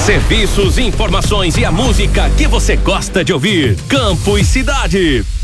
Serviços, informações e a música que você gosta de ouvir. Campo e Cidade.